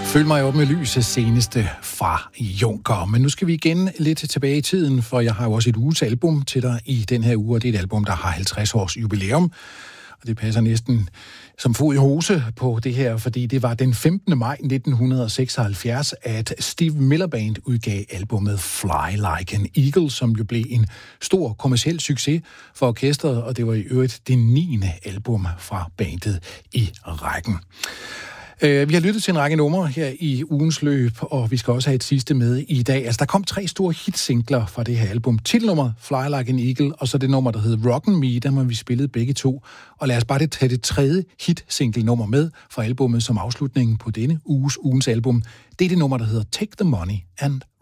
Følg mig op med lyset seneste fra Juncker. Men nu skal vi igen lidt tilbage i tiden, for jeg har jo også et ugesalbum til dig i den her uge, og det er et album, der har 50 års jubilæum. Og det passer næsten som fod i hose på det her, fordi det var den 15. maj 1976, at Steve Miller Band udgav albumet Fly Like an Eagle, som jo blev en stor kommerciel succes for orkestret, og det var i øvrigt det 9. album fra bandet i rækken. Vi har lyttet til en række numre her i ugens løb, og vi skal også have et sidste med i dag. Altså, der kom 3 store hitsingler fra det her album. Titelnummer Fly Like an Eagle, og så det nummer, der hedder Rockin' Me, der må vi spillet begge to. Og lad os bare tage det 3. hitsingle-nummer med fra albumet som afslutningen på ugens album. Det er det nummer, der hedder Take the Money and